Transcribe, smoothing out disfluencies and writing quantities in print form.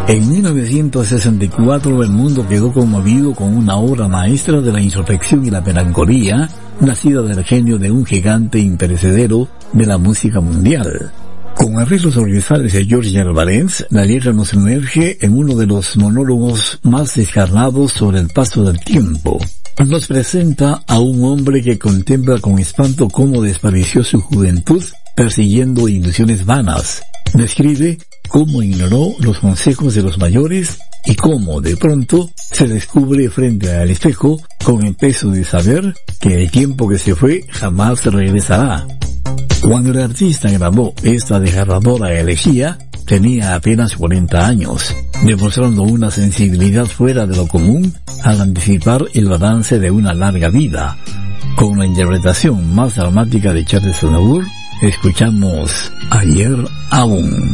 En 1964 el mundo quedó conmovido con una obra maestra de la introspección y la melancolía, nacida del genio de un gigante imperecedero de la música mundial. Con arreglos originales de George Alvarez, la letra nos sumerge en uno de los monólogos más descarnados sobre el paso del tiempo. Nos presenta a un hombre que contempla con espanto cómo desperdició su juventud persiguiendo ilusiones vanas. Describe cómo ignoró los consejos de los mayores y cómo de pronto se descubre frente al espejo con el peso de saber que el tiempo que se fue jamás regresará. Cuando el artista grabó esta desgarradora elegía, tenía apenas 40 años, demostrando una sensibilidad fuera de lo común al anticipar el balance de una larga vida. Con la interpretación más dramática de Charles Aznavour, escuchamos Ayer Aún.